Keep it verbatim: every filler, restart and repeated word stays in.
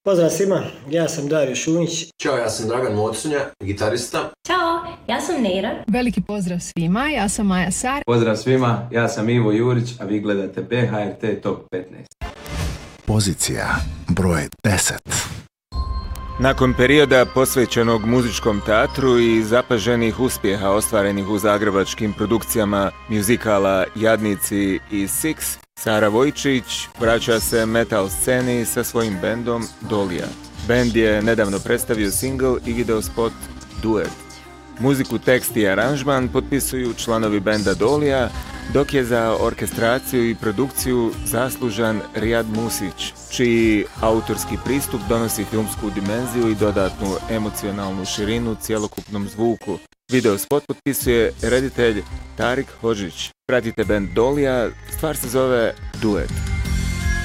Pozdrav svima, ja sam Dario Šunjić. Ćao, ja sam Dragan Mocinja, gitarista. Ćao, ja sam Neira. Veliki pozdrav svima, ja sam Maja Sar. Pozdrav svima, ja sam Ivo Jurić, a vi gledate B H R T Top petnaest. Pozicija broj deset. Nakon perioda posvećenog muzičkom teatru i zapaženih uspjeha ostvarenih u zagrebačkim produkcijama muzikala Jadnici i Six, Sara Vojčić vraća se metal sceni sa svojim bendom Dolija. Bend je nedavno predstavio single i video spot Duet. Muziku, tekst i aranžman potpisuju članovi benda Dolija, dok je za orkestraciju i produkciju zaslužan Rijad Musić, čiji autorski pristup donosi filmsku dimenziju i dodatnu emocionalnu širinu cjelokupnom zvuku. Video spot potpisuje reditelj Tarik Hodžić. Pratite bend Dolija, stvar se zove Duet.